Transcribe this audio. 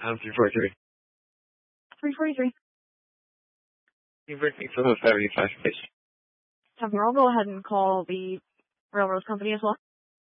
343. 343. University Phillips 75, please. I'll go ahead and call the railroad company as well.